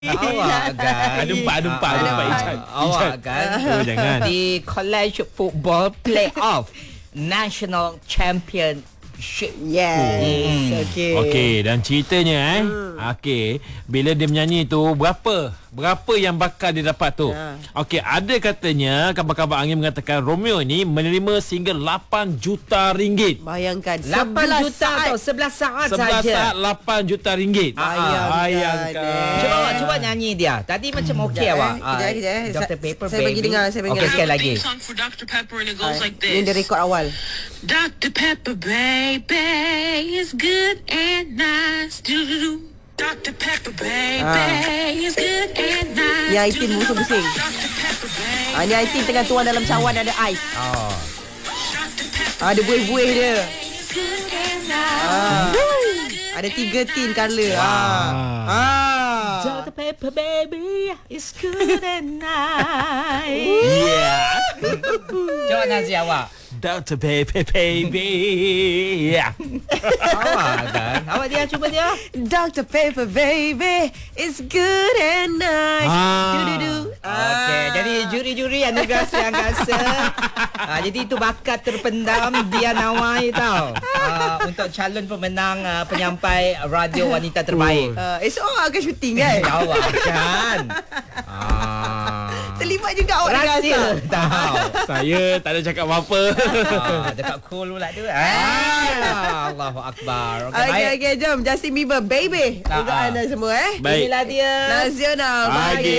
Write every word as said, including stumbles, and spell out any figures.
Awak kan Ada empat, ada empat, ada empat Ijan. Awak kan Oh, jangan. di College Football Playoff National Championship. Yes. Hmm. Okey. Okey, dan ceritanya eh. Hmm. Okey, bila dia menyanyi tu berapa? Berapa yang bakal dia dapat tu? Ya. Okey, ada katanya kabar-kabar angin mengatakan Romeo ni menerima sehingga lapan juta ringgit. Bayangkan lapan sebelas juta saat. atau sebelas saat sebelas saja. saat lapan juta ringgit. Bayangkan. Bayangkan. Cuba awak cuba nyanyi dia. Tadi macam okey Sekejap, awak. eh. Kejap, Ah, kejap, eh. Doctor Sa- Pepper saya Baby. bagi dengar, saya bagi Okey, dengar. sekali lagi. Theme song for doctor Pepper and it goes Ah, like Ini dia this. rekod awal. doctor Pepper, baby, is good and nice. Do-do-do. doctor Pepper, baby, is good and nice. Yang Aitin pusing-pusing. doctor Pepper, baby. Ah, ni Aitin tengah tuang dalam cawan ada ais. Oh. Ah, ada buih-buih dia. is good and nice. Ah. Ada tiga tin color. Ah. Ah. Doctor Pepper Baby is good and nice. Yeah. Cuba nyanyi awak. Doctor Baby Baby. Yeah. Awak kan. Awak dia cuba dia. doctor Pepper baby, it's good and nice. Ah. Du-du-du. Okey, jadi juri-juri anugerah Siang Angkasa. ah, jadi itu bakat terpendam dia Nawai tau. Ah, untuk calon pemenang ah, penyampai radio wanita terbaik. Uh, esok awak akan syuting kan? Awak kan. Ah. Terlibat juga awak dengan Rahsia asal. tahu. Saya tak ada cakap apa-apa. Ah, dekat cool pula tu. Ah, Allahu Akbar. Okey, Okey, baik. okey, jom. Justin Bieber, baby. Ah, Untuk ah. anda semua eh. Baik. Inilah dia. Nasional. Pagi. Pagi.